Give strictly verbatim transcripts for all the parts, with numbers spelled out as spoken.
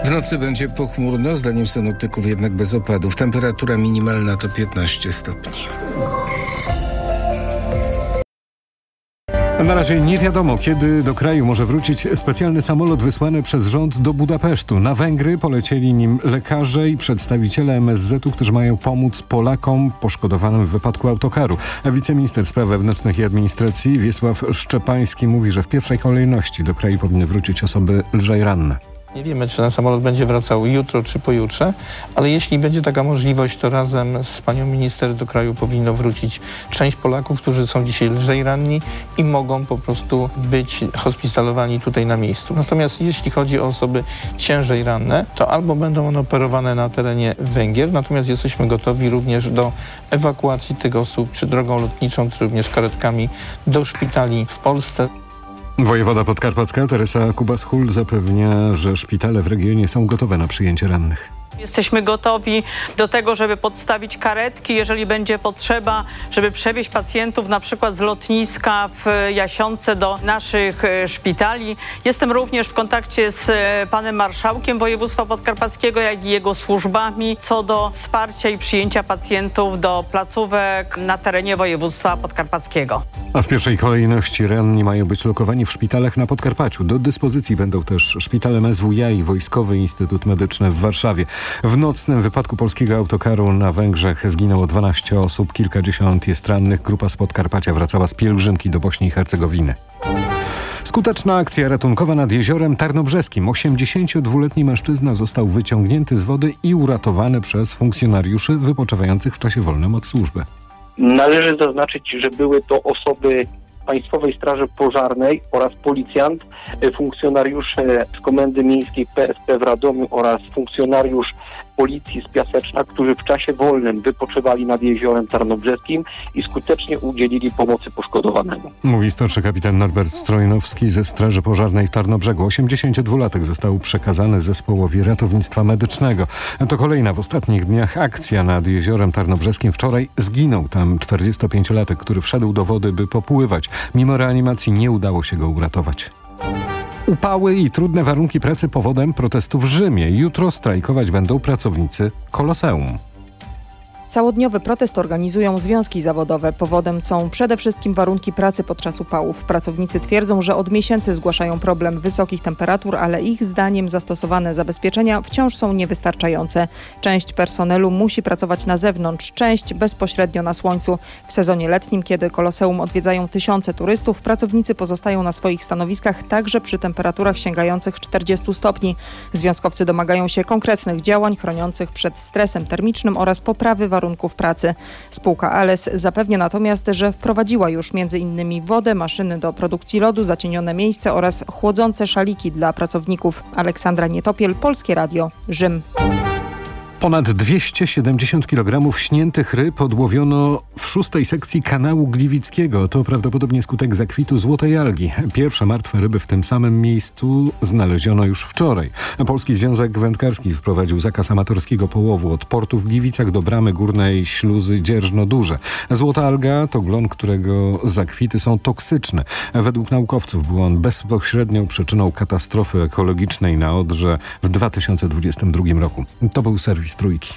W nocy będzie pochmurno, zdaniem synoptyków jednak bez opadów. Temperatura minimalna to piętnaście stopni. Na razie nie wiadomo, kiedy do kraju może wrócić specjalny samolot wysłany przez rząd do Budapesztu. Na Węgry polecieli nim lekarze i przedstawiciele M S Z u, którzy mają pomóc Polakom poszkodowanym w wypadku autokaru. A wiceminister spraw wewnętrznych i administracji Wiesław Szczepański mówi, że w pierwszej kolejności do kraju powinny wrócić osoby lżej ranne. Nie wiemy, czy ten samolot będzie wracał jutro czy pojutrze, ale jeśli będzie taka możliwość, to razem z panią minister do kraju powinno wrócić część Polaków, którzy są dzisiaj lżej ranni i mogą po prostu być hospitalizowani tutaj na miejscu. Natomiast jeśli chodzi o osoby ciężej ranne, to albo będą one operowane na terenie Węgier, natomiast jesteśmy gotowi również do ewakuacji tych osób, czy drogą lotniczą, czy również karetkami do szpitali w Polsce. Wojewoda podkarpacka Teresa Kubas-Hul zapewnia, że szpitale w regionie są gotowe na przyjęcie rannych. Jesteśmy gotowi do tego, żeby podstawić karetki, jeżeli będzie potrzeba, żeby przewieźć pacjentów na przykład z lotniska w Jasionce do naszych szpitali. Jestem również w kontakcie z panem marszałkiem województwa podkarpackiego, jak i jego służbami co do wsparcia i przyjęcia pacjentów do placówek na terenie województwa podkarpackiego. A w pierwszej kolejności ranni mają być lokowani w szpitalach na Podkarpaciu. Do dyspozycji będą też szpital M S W i i Wojskowy Instytut Medyczny w Warszawie. W nocnym wypadku polskiego autokaru na Węgrzech zginęło dwanaście osób, kilkadziesiąt jest rannych. Grupa z Podkarpacia wracała z pielgrzymki do Bośni i Hercegowiny. Skuteczna akcja ratunkowa nad jeziorem Tarnobrzeskim. osiemdziesięciodwuletni mężczyzna został wyciągnięty z wody i uratowany przez funkcjonariuszy wypoczywających w czasie wolnym od służby. Należy zaznaczyć, że były to osoby Państwowej Straży Pożarnej oraz policjant, funkcjonariusze z Komendy Miejskiej P S P w Radomiu oraz funkcjonariusz Policji z Piaseczna, którzy w czasie wolnym wypoczywali nad jeziorem Tarnobrzeskim i skutecznie udzielili pomocy poszkodowanemu. Mówi starszy kapitan Norbert Strojnowski ze Straży Pożarnej w Tarnobrzegu. osiemdziesięciodwulatek został przekazany zespołowi ratownictwa medycznego. To kolejna w ostatnich dniach akcja nad jeziorem Tarnobrzeskim. Wczoraj zginął tam czterdziestopięciolatek, który wszedł do wody, by popływać. Mimo reanimacji nie udało się go uratować. Upały i trudne warunki pracy powodem protestu w Rzymie. Jutro strajkować będą pracownicy Koloseum. Całodniowy protest organizują związki zawodowe. Powodem są przede wszystkim warunki pracy podczas upałów. Pracownicy twierdzą, że od miesięcy zgłaszają problem wysokich temperatur, ale ich zdaniem zastosowane zabezpieczenia wciąż są niewystarczające. Część personelu musi pracować na zewnątrz, część bezpośrednio na słońcu. W sezonie letnim, kiedy Koloseum odwiedzają tysiące turystów, pracownicy pozostają na swoich stanowiskach także przy temperaturach sięgających czterdziestu stopni. Związkowcy domagają się konkretnych działań chroniących przed stresem termicznym oraz poprawy warunków warunków pracy. Spółka Ales zapewnia natomiast, że wprowadziła już między innymi wodę, maszyny do produkcji lodu, zacienione miejsce oraz chłodzące szaliki dla pracowników. Aleksandra Nietopiel, Polskie Radio, Rzym. Ponad dwieście siedemdziesiąt kilogramów śniętych ryb odłowiono w szóstej sekcji kanału Gliwickiego. To prawdopodobnie skutek zakwitu złotej algi. Pierwsze martwe ryby w tym samym miejscu znaleziono już wczoraj. Polski Związek Wędkarski wprowadził zakaz amatorskiego połowu od portu w Gliwicach do bramy górnej śluzy Dzierżno-Duże. Złota alga to glon, którego zakwity są toksyczne. Według naukowców był on bezpośrednią przyczyną katastrofy ekologicznej na Odrze w dwa tysiące dwudziestym drugim roku. To był serwis Trójki.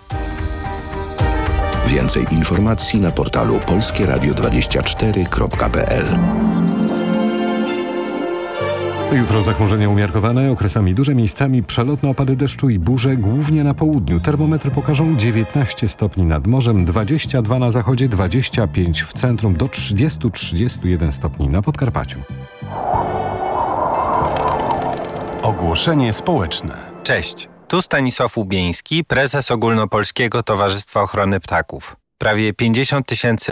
Więcej informacji na portalu polskie radio dwadzieścia cztery kropka p l. Jutro zachmurzenia umiarkowane, okresami duże, miejscami przelotne opady deszczu i burze, głównie na południu. Termometry pokażą dziewiętnaście stopni nad morzem, dwadzieścia dwa na zachodzie, dwadzieścia pięć w centrum, do trzydzieści do trzydziestu jeden stopni na Podkarpaciu. Ogłoszenie społeczne. Cześć. Tu Stanisław Łubieński, prezes Ogólnopolskiego Towarzystwa Ochrony Ptaków. Prawie pięćdziesiąt tysięcy